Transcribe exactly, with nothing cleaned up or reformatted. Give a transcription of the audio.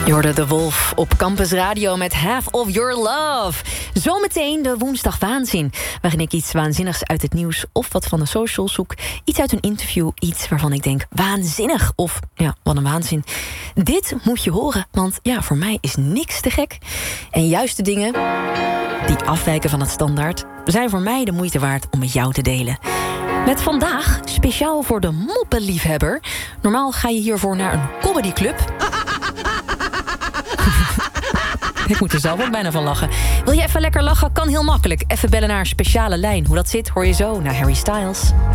Je hoorde De Wolf op Campus Radio met Half of Your Love. Zometeen de woensdag waanzin, waarin ik iets waanzinnigs uit het nieuws of wat van de socials zoek. Iets uit een interview, iets waarvan ik denk waanzinnig of ja, wat een waanzin. Dit moet je horen, want ja, voor mij is niks te gek. En juist de dingen die afwijken van het standaard zijn voor mij de moeite waard om met jou te delen. Met vandaag speciaal voor de moppenliefhebber. Normaal ga je hiervoor naar een comedyclub. Ik moet er zelf ook bijna van lachen. Wil je even lekker lachen? Kan heel makkelijk. Even bellen naar een speciale lijn. Hoe dat zit, hoor je zo naar Harry Styles.